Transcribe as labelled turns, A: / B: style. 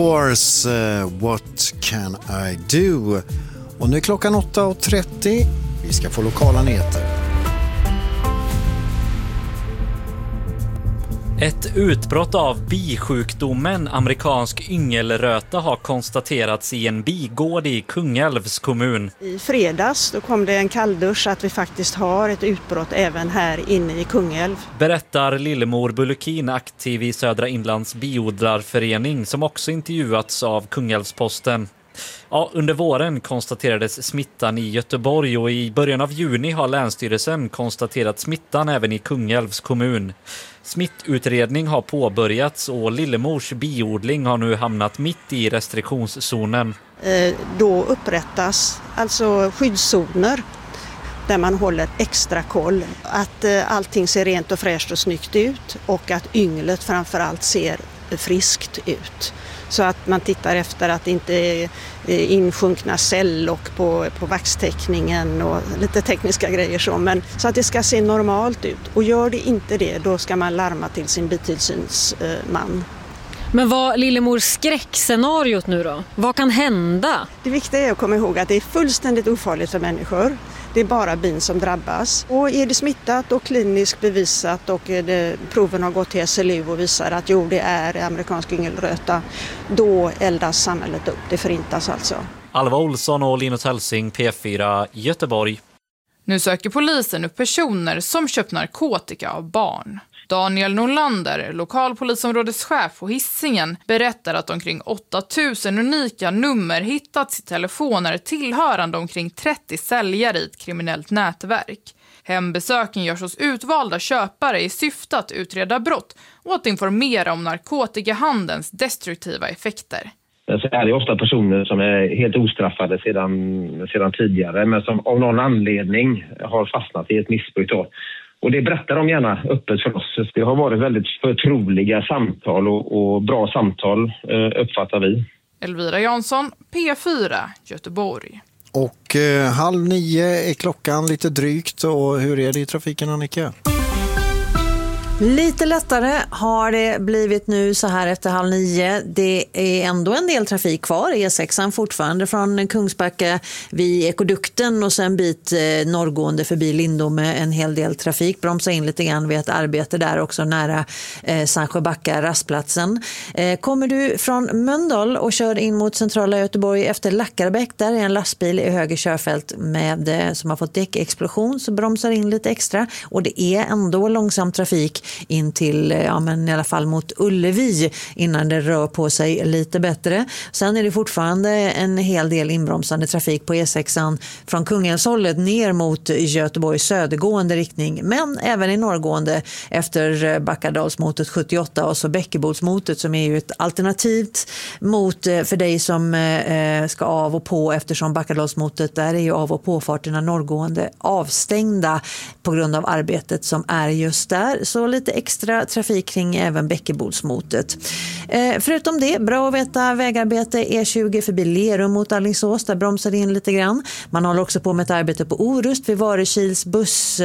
A: What can I do? Och nu är klockan 8:30. Vi ska få lokala nyheter.
B: Ett utbrott av bisjukdomen amerikansk yngelröta har konstaterats i en bigård i Kungälvs kommun.
C: I fredags då kom det en kalldusch att vi faktiskt har ett utbrott även här inne i Kungälv.
B: Berättar Lillemor Bullekin, aktiv i Södra Inlands biodlarförening, som också intervjuats av Kungälvsposten. Ja, under våren konstaterades smittan i Göteborg och i början av juni har Länsstyrelsen konstaterat smittan även i Kungälvs kommun. Smittutredning har påbörjats och Lillemors biodling har nu hamnat mitt i restriktionszonen.
C: Då upprättas alltså skyddszoner där man håller extra koll. Att allting ser rent och fräscht och snyggt ut och att ynglet framförallt ser friskt ut. Så att man tittar efter att det inte är insjunkna celllock på vaxteckningen och lite tekniska grejer så. Men så att det ska se normalt ut. Och gör det inte det, då ska man larma till sin bitillsynsman.
D: Men vad Lillemors skräckscenariot nu då? Vad kan hända?
C: Det viktiga är att komma ihåg att det är fullständigt ofarligt för människor. Det är bara bin som drabbas. Och är det smittat och kliniskt bevisat och proven har gått till SLU och visar att det är amerikansk yngelröta, då eldas samhället upp. Det förintas alltså.
B: Alva Olsson och Linus Helsing, P4, Göteborg.
E: Nu söker polisen upp personer som köpt narkotika av barn. Daniel Norlander, lokalpolisområdeschef på Hisingen, berättar att omkring 8000 unika nummer hittats i telefoner tillhörande omkring 30 säljare i ett kriminellt nätverk. Hembesöken görs hos utvalda köpare i syfte att utreda brott och att informera om narkotikahandelns destruktiva effekter.
F: Så är det ofta personer som är helt ostraffade sedan tidigare, men som av någon anledning har fastnat i ett missbruk då. Och det berättar de gärna öppet för oss. Det har varit väldigt förtroliga samtal och bra samtal, uppfattar vi.
E: Elvira Jansson, P4, Göteborg.
A: Och 8:30 är klockan lite drygt. Och hur är det i trafiken, Annika?
G: Lite lättare har det blivit nu så här efter 8:30. Det är ändå en del trafik kvar. E6 fortfarande från Kungsbacka vid Ekodukten och sen bit norrgående förbi Lindome, en hel del trafik. Bromsa in lite grann vid ett arbete där också nära Sandsjöbacka rastplatsen. Kommer du från Mölndal och kör in mot centrala Göteborg efter Lackarbäck, där är en lastbil i höger körfält som har fått däckexplosion, så bromsar in lite extra och det är ändå långsam trafik in till, men i alla fall mot Ullevi innan det rör på sig lite bättre. Sen är det fortfarande en hel del inbromsande trafik på E6 från Kungälvshållet ner mot Göteborg södergående riktning, men även i norrgående efter Backadalsmotet 78 och så Bäckebolsmotet som är ju ett alternativt mot för dig som ska av och på, eftersom Backadalsmotet där är ju av- och påfarterna norrgående avstängda på grund av arbetet som är just där, så lite extra trafik kring även Bäckebolsmotet. Förutom det, bra att veta vägarbete E20 förbi Lerum mot Alingsås, där bromsar in lite grann. Man håller också på med ett arbete på Orust vid Varekils buss